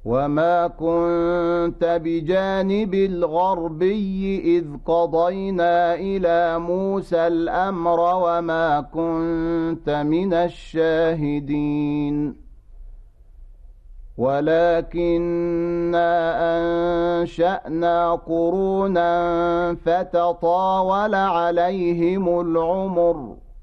وما كنت بجانب الغربي إذ قضينا إلى موسى الأمر وما كنت من الشاهدين ولكننا أنشأنا قرونا فتطاول عليهم العمر